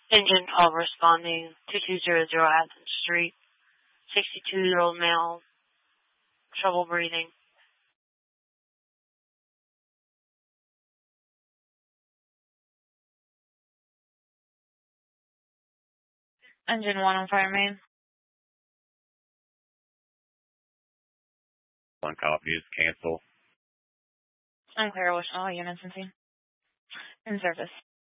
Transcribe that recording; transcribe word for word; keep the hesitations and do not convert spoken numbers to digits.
Engine call responding two two zero zero Athens Street. sixty-two-year-old male, trouble breathing. Engine one on fire main. One copies, cancel. Unclear with all units in scene. In service.